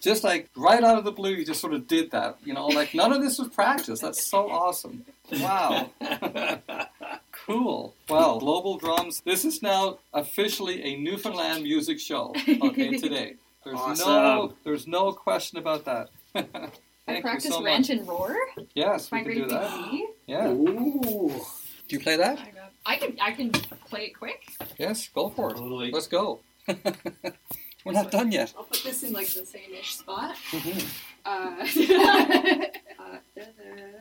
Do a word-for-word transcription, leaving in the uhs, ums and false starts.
Just like right out of the blue, you just sort of did that. You know, like none of this was practice. That's so awesome. Wow. Cool. Well, Global Drums, this is now officially a Newfoundland music show, okay, today. There's awesome. no there's no question about that. I Thank practice you so Ranch much. and Roar. Yes, we My can great do big that. E. Yeah. Ooh. Do you play that? I got- I can I can play it quick. Yes, go for it. Totally. Let's go. We're not done yet. I'll put this in like the same-ish spot. Mhm. Uh, uh, da, da,